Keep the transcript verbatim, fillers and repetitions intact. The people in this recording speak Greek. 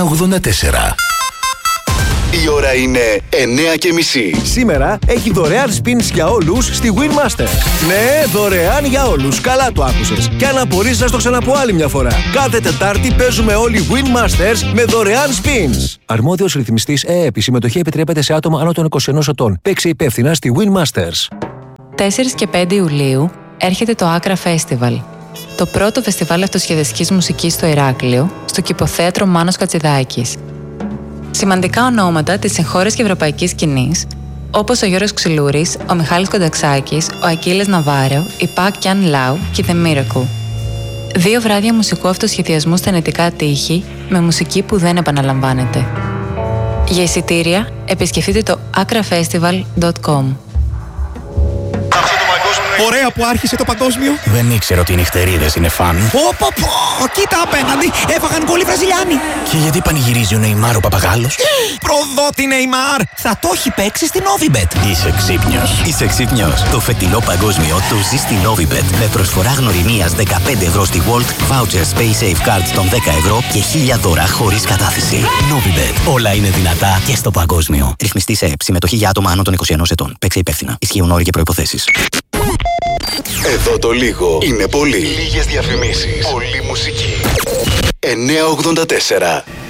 ογδόντα τέσσερα. Η ώρα είναι εννιά και μισή. Σήμερα έχει δωρεάν spins για όλους στη Winmaster. Ναι, δωρεάν για όλους. Καλά το άκουσες. Και αν απορείς να στο ξαναπώ άλλη μια φορά. Κάθε Τετάρτη παίζουμε όλοι Winmasters με δωρεάν spins. Αρμόδιος ρυθμιστής ΕΕΠ. Η συμμετοχή επιτρέπεται σε άτομα άνω των είκοσι ενός ετών. Παίξε υπεύθυνα στη Winmasters. τέσσερις και πέντε Ιουλίου έρχεται το Άκρα Festival. Το πρώτο φεστιβάλ αυτοσχεδιαστικής μουσικής στο Ηράκλειο, στο Κηποθέατρο Μάνος Κατσιδάκης. Σημαντικά ονόματα της εγχώριας και ευρωπαϊκής σκηνής, όπως ο Γιώργος Ξυλούρης, ο Μιχάλης Κονταξάκης, ο Ακύλες Ναβάρο, η Πακ Κιάν Λάου και The Miracle. Δύο βράδια μουσικού αυτοσχεδιασμού στα νετικά τείχη, με μουσική που δεν επαναλαμβάνεται. Για εισιτήρια, επισκεφτείτε το akrafestival τελεία com. Ωραία που άρχισε το παγκόσμιο. Δεν ήξερα ότι οι νυχτερίδες είναι φαν. Πω πω πω, κοίτα απέναντι, έφαγαν γκολ οι Βραζιλιάνοι. Και γιατί πανηγυρίζει ο Νεϊμάρ ο Παπαγάλος? Προδότη Νεϊμάρ, θα το έχει παίξει στην Novibet. Είσαι ξύπνιος. Είσαι ξύπνιος. Το φετινό παγκόσμιο το ζει στην Novibet. Με προσφορά γνωριμίας δεκαπέντε ευρώ στη World, voucher Space Safe Cards των δέκα ευρώ και χίλια δώρα χωρίς κατάθεση. Novibet. Όλα είναι δυνατά και στο παγκόσμιο. Ρυθμιστή ΕΕΠ. Συμμετοχή για άτομα άνω των είκοσι ενός ετών. Παίξε υπεύθυνα. Ισχύουν όροι και προϋποθέσεις. Εδώ το λίγο είναι πολύ. Λίγες διαφημίσεις. Πολύ μουσική. εννιά ογδόντα τέσσερα.